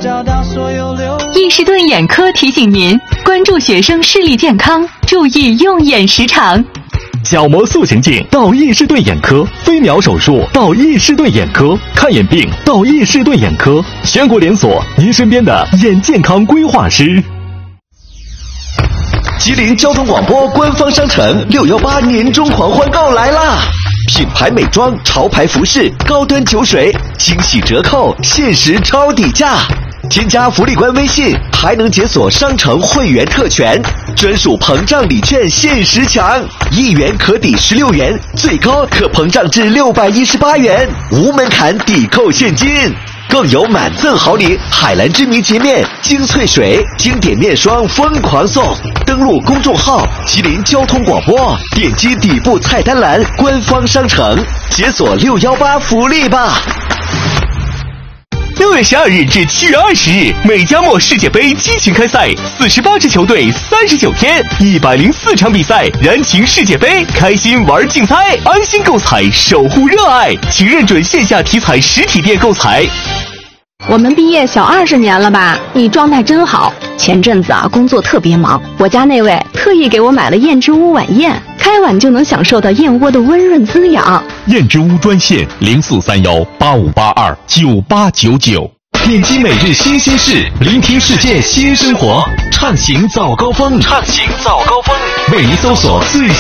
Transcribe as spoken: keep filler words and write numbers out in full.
找到所有留伊士顿眼科提醒您关注学生视力健康，注意用眼时长。 角膜塑形镜到伊士顿眼科，飞秒手术到伊士顿眼科，看眼病到伊士顿眼科，全国连锁，您身边的眼健康规划师。 吉林交通广播官方商城六一八年终狂欢购来啦！品牌美妆、潮牌服饰、高端酒水，惊喜折扣，限时超底价。添加福利官微信，还能解锁商城会员特权，专属膨胀礼券限时抢，一元可抵十六元，最高可膨胀至六百一十八元，无门槛抵扣现金。更有满赠好礼，海蓝之谜洁面、精粹水、经典面霜疯狂送。登录公众号吉林交通广播，点击底部菜单栏官方商城，解锁六一八福利吧。 六月十二日至七月二十日，美加墨世界杯激情开赛，四十八支球队，三十九天，一百零四场比赛，燃情世界杯，开心玩竞猜，安心购彩，守护热爱，请认准线下体彩实体店购彩。 我们毕业小二十年了吧？你状态真好。前阵子啊，工作特别忙，我家那位特意给我买了燕之屋晚宴，开碗就能享受到燕窝的温润滋养。 燕之屋专线零四三幺八五八二九八九九。 点击每日新鲜事，聆听世界新生活，畅行早高峰，畅行早高峰，为您搜索最新。